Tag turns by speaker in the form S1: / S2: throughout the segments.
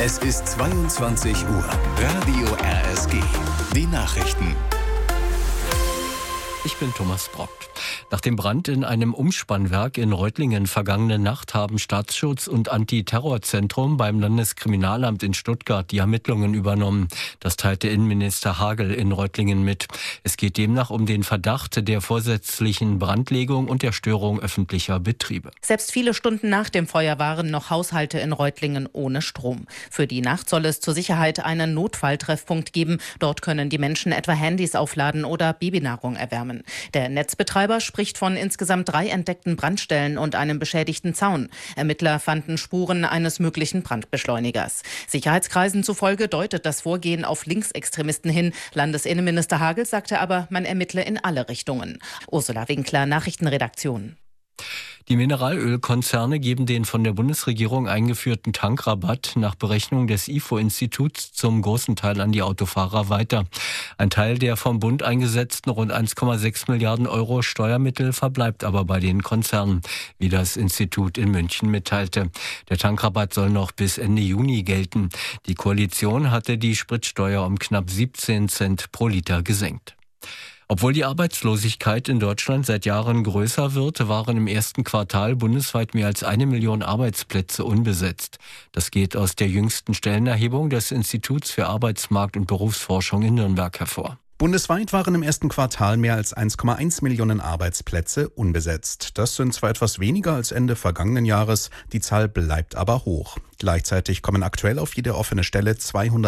S1: Es ist 22 Uhr. Radio RSG. Die Nachrichten.
S2: Ich bin Thomas Brockt. Nach dem Brand in einem Umspannwerk in Reutlingen vergangene Nacht haben Staatsschutz und Antiterrorzentrum beim Landeskriminalamt in Stuttgart die Ermittlungen übernommen. Das teilte Innenminister Hagel in Reutlingen mit. Es geht demnach um den Verdacht der vorsätzlichen Brandlegung und der Störung öffentlicher Betriebe.
S3: Selbst viele Stunden nach dem Feuer waren noch Haushalte in Reutlingen ohne Strom. Für die Nacht soll es zur Sicherheit einen Notfalltreffpunkt geben. Dort können die Menschen etwa Handys aufladen oder Babynahrung erwärmen. Der Netzbetreiber spricht von insgesamt 3 entdeckten Brandstellen und einem beschädigten Zaun. Ermittler fanden Spuren eines möglichen Brandbeschleunigers. Sicherheitskreisen zufolge deutet das Vorgehen auf Linksextremisten hin. Landesinnenminister Hagel sagte aber, man ermittle in alle Richtungen. Ursula Winkler, Nachrichtenredaktion.
S2: Die Mineralölkonzerne geben den von der Bundesregierung eingeführten Tankrabatt nach Berechnung des IFO-Instituts zum großen Teil an die Autofahrer weiter. Ein Teil der vom Bund eingesetzten rund 1,6 Milliarden Euro Steuermittel verbleibt aber bei den Konzernen, wie das Institut in München mitteilte. Der Tankrabatt soll noch bis Ende Juni gelten. Die Koalition hatte die Spritsteuer um knapp 17 Cent pro Liter gesenkt. Obwohl die Arbeitslosigkeit in Deutschland seit Jahren größer wird, waren im ersten Quartal bundesweit mehr als 1 Million Arbeitsplätze unbesetzt. Das geht aus der jüngsten Stellenerhebung des Instituts für Arbeitsmarkt- und Berufsforschung in Nürnberg hervor.
S4: Bundesweit waren im ersten Quartal mehr als 1,1 Millionen Arbeitsplätze unbesetzt. Das sind zwar etwas weniger als Ende vergangenen Jahres, die Zahl bleibt aber hoch. Gleichzeitig kommen aktuell auf jede offene Stelle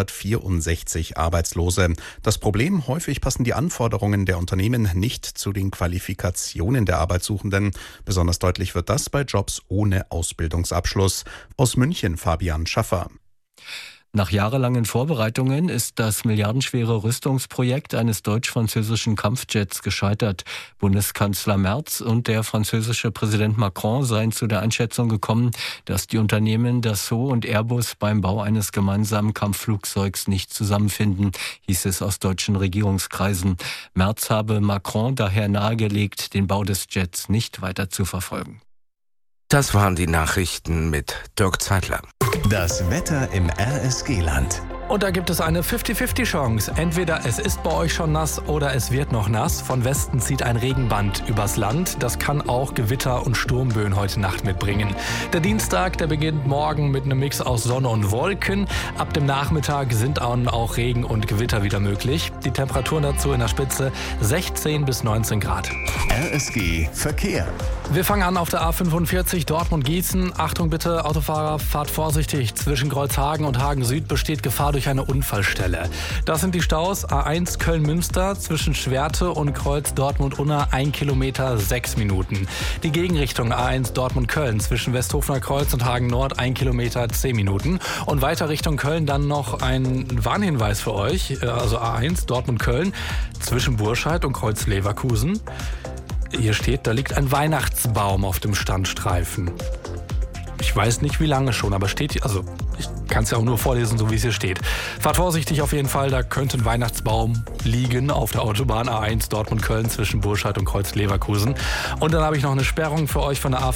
S4: 264 Arbeitslose. Das Problem: häufig passen die Anforderungen der Unternehmen nicht zu den Qualifikationen der Arbeitssuchenden. Besonders deutlich wird das bei Jobs ohne Ausbildungsabschluss. Aus München Fabian Schaffer.
S2: Nach jahrelangen Vorbereitungen ist das milliardenschwere Rüstungsprojekt eines deutsch-französischen Kampfjets gescheitert. Bundeskanzler Merz und der französische Präsident Macron seien zu der Einschätzung gekommen, dass die Unternehmen Dassault und Airbus beim Bau eines gemeinsamen Kampfflugzeugs nicht zusammenfinden, hieß es aus deutschen Regierungskreisen. Merz habe Macron daher nahegelegt, den Bau des Jets nicht weiter zu verfolgen.
S5: Das waren die Nachrichten mit Dirk Zeitler.
S1: Das Wetter im RSG-Land.
S6: Und da gibt es eine 50-50-Chance. Entweder es ist bei euch schon nass oder es wird noch nass. Von Westen zieht ein Regenband übers Land. Das kann auch Gewitter und Sturmböen heute Nacht mitbringen. Der Dienstag, der beginnt morgen mit einem Mix aus Sonne und Wolken. Ab dem Nachmittag sind auch Regen und Gewitter wieder möglich. Die Temperaturen dazu in der Spitze 16 bis 19 Grad.
S1: RSG Verkehr.
S6: Wir fangen an auf der A45 Dortmund-Gießen. Achtung bitte, Autofahrer, fahrt vorsichtig. Zwischen Kreuzhagen und Hagen Süd besteht Gefahr durch eine Unfallstelle. Das sind die Staus: A1 Köln-Münster zwischen Schwerte und Kreuz Dortmund-Unna 1 Kilometer 6 Minuten. Die Gegenrichtung A1 Dortmund-Köln zwischen Westhofener Kreuz und Hagen Nord 1 Kilometer 10 Minuten. Und weiter Richtung Köln dann noch ein Warnhinweis für euch. Also A1 Dortmund-Köln zwischen Burscheid und Kreuz Leverkusen. Hier steht, da liegt ein Weihnachtsbaum auf dem Standstreifen. Ich weiß nicht, wie lange schon, aber steht, also ich kann es ja auch nur vorlesen, so wie es hier steht. Fahrt vorsichtig auf jeden Fall, da könnte ein Weihnachtsbaum liegen auf der Autobahn A1 Dortmund-Köln zwischen Burscheid und Kreuz Leverkusen. Und dann habe ich noch eine Sperrung für euch von der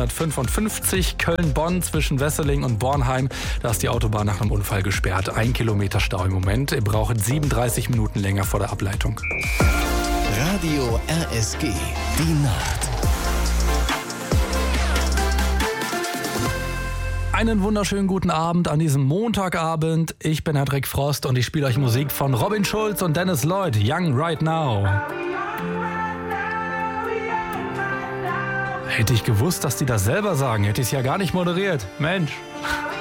S6: A555 Köln-Bonn zwischen Wesseling und Bornheim. Da ist die Autobahn nach einem Unfall gesperrt. 1 Kilometer Stau im Moment. Ihr braucht 37 Minuten länger vor der Ableitung.
S1: Radio RSG. Die Nacht.
S6: Einen wunderschönen guten Abend an diesem Montagabend. Ich bin Hendrik Frost und ich spiele euch Musik von Robin Schulz und Dennis Lloyd, Young Right Now. Hätte ich gewusst, dass die das selber sagen, hätte ich es ja gar nicht moderiert. Mensch.